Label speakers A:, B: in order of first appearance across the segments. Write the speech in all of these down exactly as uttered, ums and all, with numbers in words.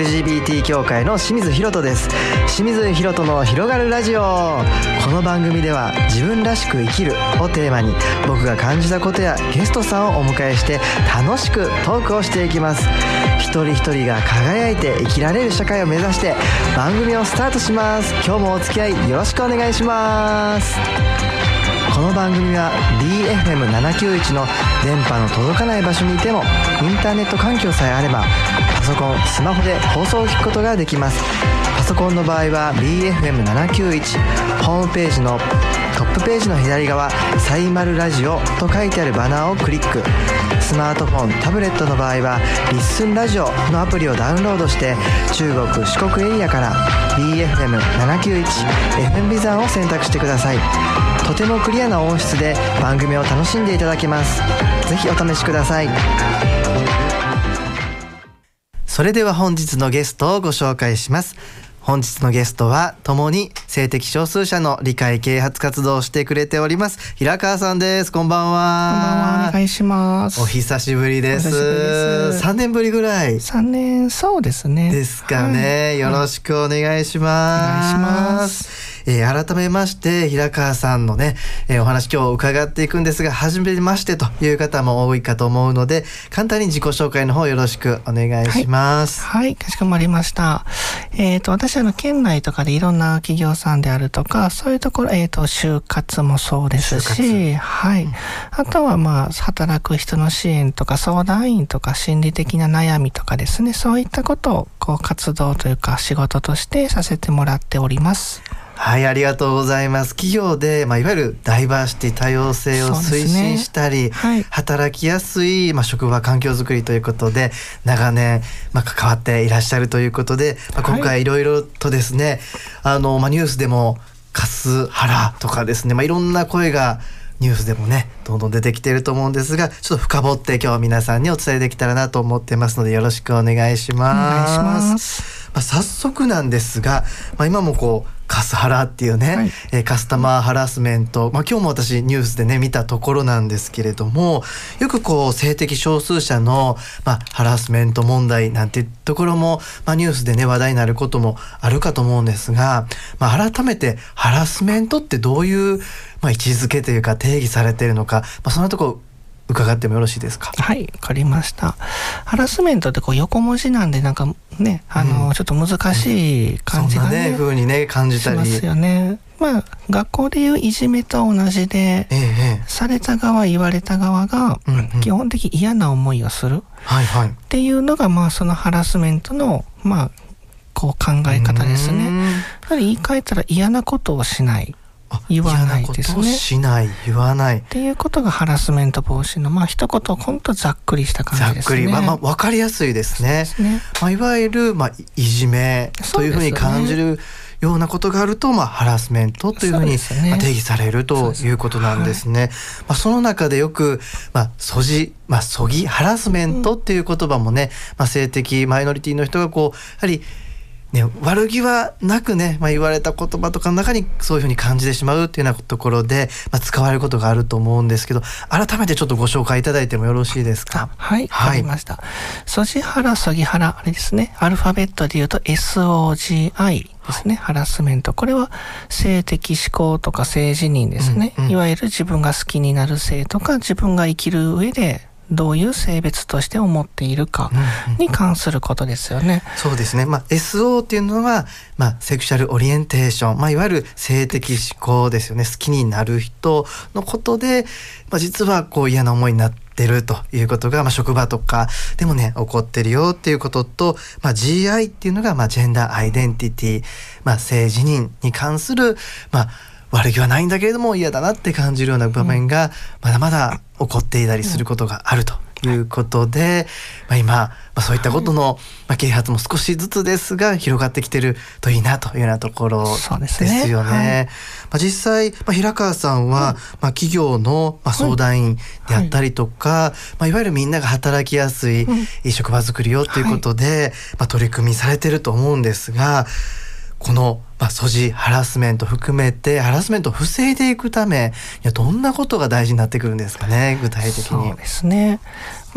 A: ルジービーティー 協会の清水ひろとです。清水ひろとの広がるラジオ。この番組では自分らしく生きるをテーマに、僕が感じたことやゲストさんをお迎えして楽しくトークをしていきます。一人一人が輝いて生きられる社会を目指して番組をスタートします。今日もお付き合いよろしくお願いします。この番組は ディーエフエムななきゅういち の電波の届かない場所にいてもインターネット環境さえあればパソコン、スマホで放送を聞くことができます。パソコンの場合は ディーエフエムななきゅういち ホームページのトップページの左側、サイマルラジオと書いてあるバナーをクリック。スマートフォン、タブレットの場合はリッスンラジオのアプリをダウンロードして中国四国エリアから ディーエフエムななきゅういち エフエム ビザンを選択してください。とてもクリアな音質で番組を楽しんでいただけます。ぜひお試しください。それでは本日のゲストをご紹介します。本日のゲストは共に性的少数者の理解啓発活動をしてくれております平川さんです。こんばんは。
B: こんばんは、お願いします。
A: お久しぶりです。お久しぶりです。さんねんぶりぐらい。
B: さんねん、そうですね。
A: ですかね、はい、よろしくお願いします。
B: お願いします。
A: えー、改めまして平川さんのね、えー、お話今日伺っていくんですが、初めましてという方も多いかと思うので簡単に自己紹介の方よろしくお願いします。
B: はい、はい、かしこまりました。えっと私あの県内とかでいろんな企業さんであるとかそういうところ、えっと就活もそうですし、はい、うん、あとはまあ働く人の支援とか相談員とか心理的な悩みとかですね、そういったことをこう活動というか仕事としてさせてもらっております。
A: はい、ありがとうございます。企業で、まあ、いわゆるダイバーシティ多様性を推進したり、ね、はい、働きやすい、まあ、職場環境づくりということで長年、まあ、関わっていらっしゃるということで、まあ、今回いろいろとですね、はい、あのまあ、ニュースでもカスハラとかですね、まあ、いろんな声がニュースでもねどんどん出てきていると思うんですが、ちょっと深掘って今日は皆さんにお伝えできたらなと思ってますのでよろしくお願いします。
B: お願いします。
A: まあ、早速なんですが、まあ、今もこうカスハラっていうね、はい、えー、カスタマーハラスメント、まあ、今日も私ニュースでね見たところなんですけれども、よくこう性的少数者の、まあ、ハラスメント問題なんていうところも、まあ、ニュースでね話題になることもあるかと思うんですが、まあ、改めてハラスメントってどういう、まあ、位置づけというか定義されているのか、まあ、そんなところ伺ってもよろしいですか。
B: はい、わかりました。ハラスメントってこう横文字なんでなんかね、あの、うん、ちょっと難しい感じがね、
A: そんなね風にね感じたり
B: しますよね。まあ学校でいういじめと同じで、ええ、された側言われた側が基本的に嫌な思いをする、はいはい、っていうのがまあそのハラスメントのまあこう考え方ですね。やはり言い換えたら嫌なことをしない。言わないですね。
A: 嫌なことをしない、言わない
B: っていうことがハラスメント防止のまあ一言ほんとざっくりした感じですね。
A: ざっくり、まあ、まあ分かりやすいですね。ですね、まあ、いわゆるまあいじめというふうに感じるようなことがあると、まあハラスメントというふうにまあ定義されるということなんですね。はい、まあ、その中でよくまあそじまあそぎハラスメントっていう言葉もね、まあ性的マイノリティの人がこうやはりね、悪気はなくね、まあ、言われた言葉とかの中にそういうふうに感じてしまうっていうようなところで、まあ、使われることがあると思うんですけど、改めてちょっとご紹介いただいてもよろしいですか。
B: はい、わかりました。そじハラ、そぎハラ、あれですね、アルファベットで言うと エスオージーアイ ですね、はい、ハラスメント。これは性的指向とか性自認ですね、うんうん、いわゆる自分が好きになる性とか自分が生きる上でどういう性別として思っているかに関することですよね。うんうんうん、
A: そうですね。まあ、エスオー っていうのは、まあ、セクシャルオリエンテーション、まあ、いわゆる性的指向ですよね。好きになる人のことで、まあ、実はこう嫌な思いになってるということが、まあ、職場とかでもね起こってるよっていうことと、まあ、ジーアイ っていうのが、まあ、ジェンダーアイデンティティ、まあ、性自認に関する、まあ悪気はないんだけれども嫌だなって感じるような場面がまだまだ起こっていたりすることがあるということで、まあ、今、まあ、そういったことの、まあ、啓発も少しずつですが広がってきてるといいなというようなところですよね。はい、まあ、実際、まあ、平川さんは、うん、まあ、企業の、まあ、相談員であったりとか、はい、まあ、いわゆるみんなが働きやすい、うん、職場づくりをということで、はい、まあ、取り組みされてると思うんですが、このまあ、ソジハラスメント含めてハラスメントを防いでいくためにはどんなことが大事になってくるんですかね、具体的に。
B: そうですね、まあ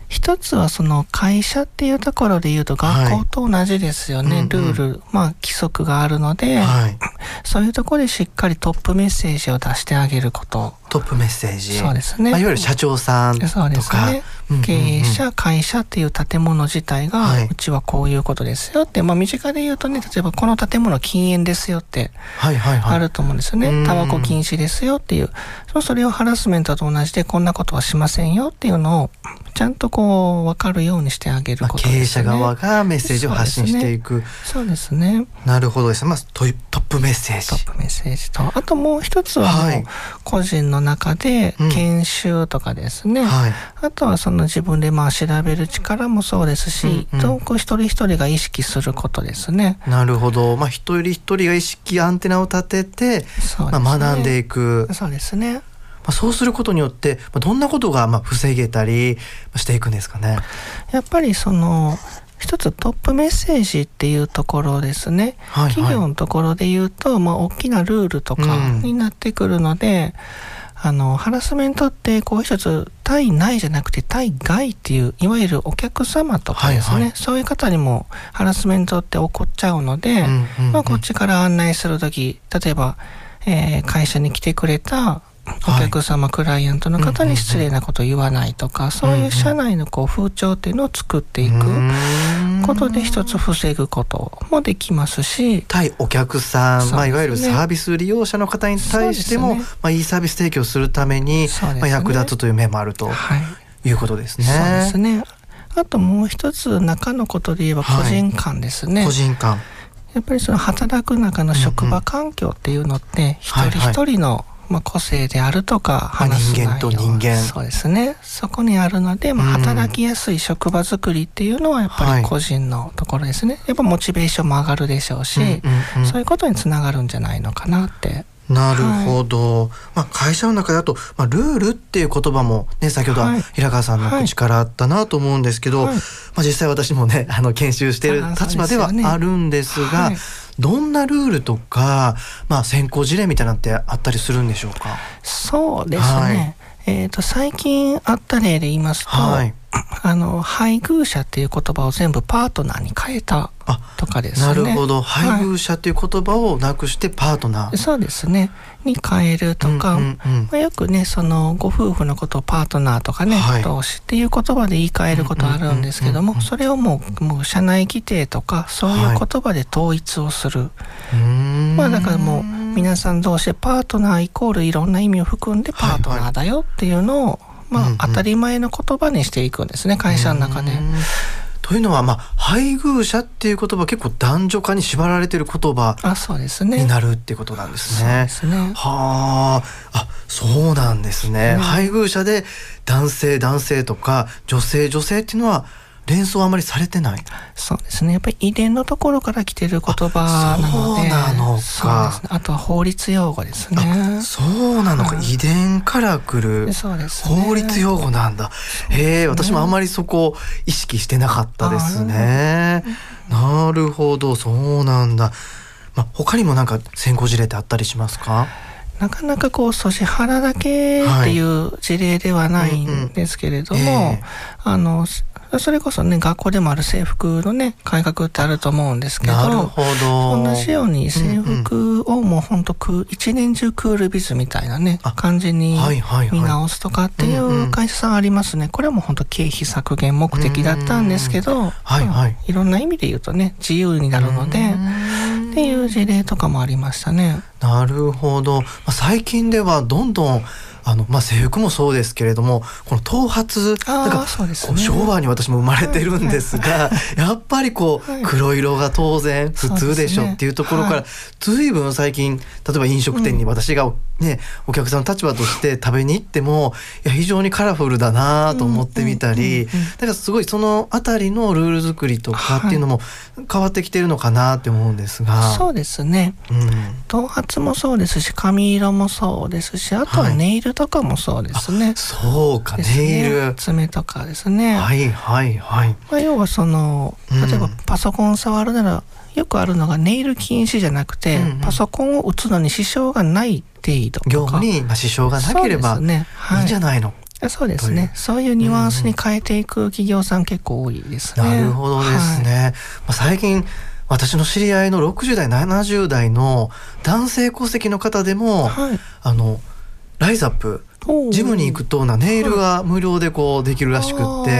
B: 一つはその会社っていうところで言うと学校と同じですよね、はい、ルール、うんうん、まあ規則があるので、はい、そういうところでしっかりトップメッセージを出してあげること。
A: トップメッセージ。
B: そうですね。
A: まあ、いわゆる社長さんとか。
B: そうですね。経営者、会社っていう建物自体が、はい、うちはこういうことですよって、まあ身近で言うとね、例えばこの建物禁煙ですよってあると思うんですよね。タバコ禁止ですよっていう。それをハラスメントと同じでこんなことはしませんよっていうのをちゃんとこう分かるようにしてあげることですね。
A: 経営者側がメッセージを発信していく。
B: そうですね。
A: なるほどですね。まあトップメッセージ。
B: トップメッセージと、あともう一つはもう個人の中で研修とかですね。うんはい、あとはその自分でまあ調べる力もそうですし、うんうん、一人一人が意識することですね。
A: なるほど。まあ一人一人が意識アンテナを立てて、そうですね、まあ、学んでいく。
B: そうですね。
A: まあ、そうすることによってどんなことがまあ防げたりしていくんですかね。
B: やっぱりその一つトップメッセージっていうところですね、はいはい、企業のところで言うと、まあ、大きなルールとかになってくるので、うん、あのハラスメントってこう一つ対内じゃなくて対外っていういわゆるお客様とかですね、はいはい、そういう方にもハラスメントって起こっちゃうので、うんうんうん、まあ、こっちから案内するとき、例えば、えー、会社に来てくれたお客様、はい、クライアントの方に失礼なことを言わないとか、うんうんうん、そういう社内のこう風潮っていうのを作っていくことで一つ防ぐこともできますし、
A: 対お客さん、ね、まあ、いわゆるサービス利用者の方に対しても、ね、まあ、いいサービス提供するために、ね、まあ、役立つという面もあるということですね。
B: そうですね。あともう一つ中のことで言えば個人間ですね、
A: はい、個人間。
B: やっぱりその働く中の職場環境っていうのって、うんうん、一人一人の、はいはい、まあ、個性であるとか話す内容、
A: 人間と人間、
B: そうですね、そこにあるので、まあ、働きやすい職場作りっていうのはやっぱり個人のところですね、はい、やっぱモチベーションも上がるでしょうし、うんうんうん、そういうことにつながるんじゃないのかなって。
A: なるほど、はい、まあ、会社の中だと、まあ、ルールっていう言葉もね、先ほどは平川さんの口からあったなと思うんですけど、はいはい、まあ、実際私もね、あの研修している立場ではあるんですが、はい、どんなルールとか、まあ、先行事例みたいなのってあったりするんでしょうか。
B: そうですね、はい、えーと、最近あった例で言いますと、はい、あの配偶者っていう言葉を全部パートナーに変えたとかですね。
A: なるほど、配偶者っていう言葉をなくしてパートナー、
B: はい、そうですねに変えるとか、うんうんうん、まあ、よくね、そのご夫婦のことをパートナーとかね、はい、同士っていう言葉で言い換えることあるんですけども、うんうんうんうん、それをもう、もう社内規定とかそういう言葉で統一をする、はい、まあだからもう皆さん同士でパートナーイコールいろんな意味を含んでパートナーだよっていうのを、はいはい、まあ、当たり前の言葉にしていくんですね、会社の中で。
A: というのは、まあ、配偶者っていう言葉結構男女化に縛られている言葉になるっていうことなんですね。
B: そうですね。
A: はあ、あ、そうなんですね。うん、配偶者で男性男性とか女性女性っていうのは連想あまりされてない。
B: そうですね。やっぱり遺伝のところから来てる言葉なので。
A: そうなのか。
B: そうですね。あとは法律用語ですね。
A: そうなのか、はい。遺伝から来る法律用語なんだ。へえ、ね、私もあまりそこを意識してなかったですね。なるほど、そうなんだ。まあ、他にもなんか先行事例ってあったりしますか？
B: なかなかこう阻止腹だけっていう事例ではないんですけれども、はい、うんうんえー、あのそれこそね、学校でもある制服のね改革ってあると思うんですけど、
A: なるほど、
B: 同じように制服をもうほんと一年中クールビズみたいなね感じに見直すとかっていう会社さんありますね。これはもうほんと経費削減目的だったんですけど、はいはい、いろんな意味で言うとね自由になるのでっていう事例とかもありましたね。
A: なるほど。最近ではどんどんあのまあ、制服もそうですけれども、この頭髪なんかそうです、ね、昭和に私も生まれてるんですが、やっぱりこう、はい、黒色が当然普通でしょっていうところから、はい、随分最近例えば飲食店に私が、ね、お客さんの立場として食べに行っても、いや非常にカラフルだなと思ってみたり、だからすごいそのあたりのルール作りとかっていうのも変わってきてるのかなって思うんですが、
B: はい、そうですね、うん、頭髪もそうですし髪色もそうですし、あとはネイルとかもそうですね。
A: そうか、ネイル、
B: 爪とかですね。
A: はいはいはい。
B: まあ、要はその例えばパソコン触るなら、うん、よくあるのがネイル禁止じゃなくて、うんうん、パソコンを打つのに支障がない程度とか、
A: 業務に支障がなければいいんじゃないの。
B: そうですね。そういうニュアンスに変えていく企業さん結構多いですね。
A: なるほどですね。はい、まあ、最近私の知り合いのろくじゅう代ななじゅう代の男性戸籍の方でも、はい、あのライザップジムに行くとなネイルが無料でこうできるらしくって、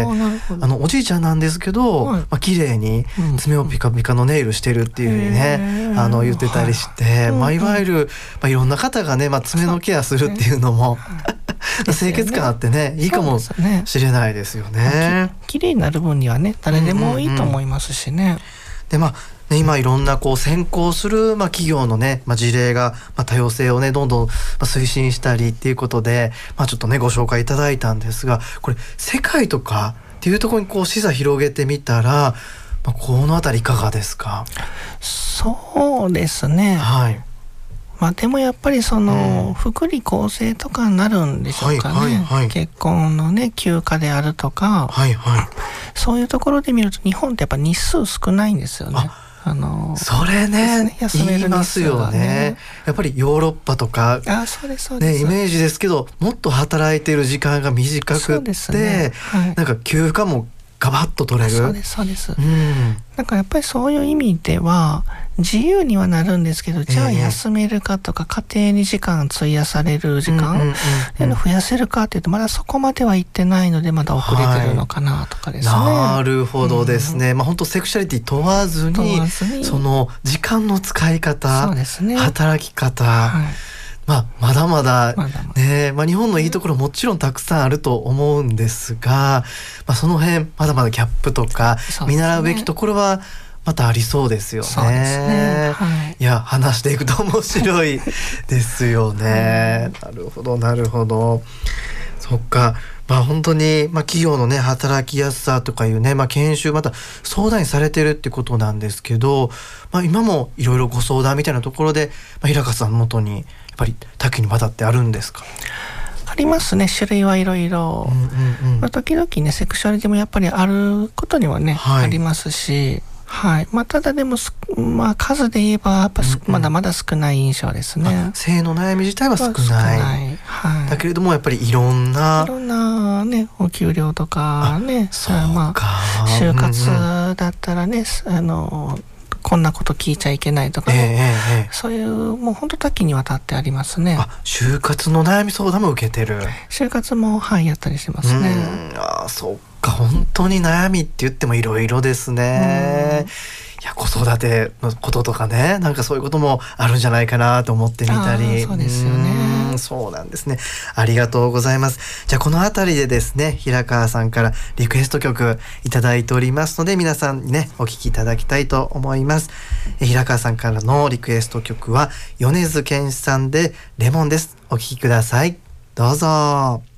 A: はい、あ, あのおじいちゃんなんですけど、はい、まあ、綺麗に爪をピカピカのネイルしてるっていうふうにね、あの言ってたりして、はい、まあ、いわゆる、まあ、いろんな方がね、まあ、爪のケアするっていうのも清潔感あってね、いいかもしれないですよね。
B: 綺麗になる分にはね、誰でもいいと思いますしね。うんうんうん、
A: でまあね、今いろんなこう先行する、まあ、企業のね、まあ、事例が、まあ、多様性をねどんどん、まあ、推進したりっていうことで、まあ、ちょっとねご紹介いただいたんですが、これ世界とかっていうところにこう視座広げてみたら、まあ、このあたりいかがですか？
B: そうですね、はい、まあ、でもやっぱりその、うん、福利厚生とかになるんでしょうかね、はいはいはい、結婚のね休暇であるとか、はいはい、そういうところで見ると日本ってやっぱ日数少ないんですよね。ああの
A: それ ね, ね休める日数がね、言いますよね。やっぱりヨーロッパとか、
B: あ、そうですそうです、
A: ね、イメージですけど、もっと働いている時間が短くって、ね、はい、なんか休暇もガバッと取れる。
B: そうですそうです、うん、なんかやっぱりそういう意味では自由にはなるんですけど、じゃあ休めるかとか、えー、家庭に時間費やされる時間、うんうんうんうん、増やせるかっていうとまだそこまではいってないので、まだ遅れてるのかなとかですね、
A: はい、なるほどですね、うん、まあ、本当セクシャリティ問わずに、問わずにその時間の使い方、そうですね、働き方、はい、まあ、まだまだ、まだまだね、まあ、日本のいいところもちろんたくさんあると思うんですが、まあ、その辺まだまだギャップとか、ね、見習うべきところはまたありそうですよね。そうですね、はい、いや話していくと面白いですよね、うん、なるほどなるほど。そっか、まあ、本当に、まあ、企業のね働きやすさとかいうね、まあ、研修また相談にされてるってことなんですけど、まあ、今もいろいろご相談みたいなところで、まあ、平川さんの元にやっぱり多岐にわたってあるんですか？
B: ありますね、種類はいろいろ、まあ、時々ねセクシュアリティもやっぱりあることにはね、はい、ありますし、はい、まあ、ただでも、まあ、数で言えばやっぱ、うんうん、まだまだ少ない印象ですね。
A: 性の悩み自体は少ない、少ない、はい、だけれどもやっぱりいろんない
B: ろんなねお給料とかね、そうか、まあ、就活だったらね、うんうん、あのこんなこと聞いちゃいけないとか、ね、えーえー、そういうもう本当多岐にわたってありますね。
A: あ、就活の悩み相談も受けてる。
B: 就活も、はい、やったりしますね。
A: うん、あ、そうか、本当に悩みって言ってもいろいろですね。いや、子育てのこととかね、なんかそういうこともあるんじゃないかなと思ってみたり。
B: そうですよね。
A: うん、そうなんですね。ありがとうございます。じゃあこのあたりでですね、平川さんからリクエスト曲いただいておりますので、皆さんにねお聴きいただきたいと思います。え平川さんからのリクエスト曲は米津玄師さんでレモンです。お聴きください。どうぞ。